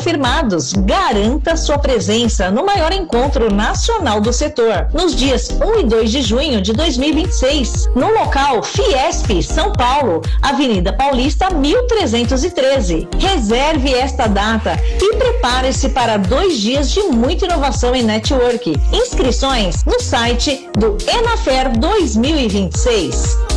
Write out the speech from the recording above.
confirmados. Garanta sua presença no maior encontro nacional do setor, nos dias 1 e 2 de junho de 2026, no local Fiesp, São Paulo, Avenida Paulista 1313. Reserve esta data e prepare-se para 2 dias de muita inovação em network. Inscrições no site do Enafer 2026.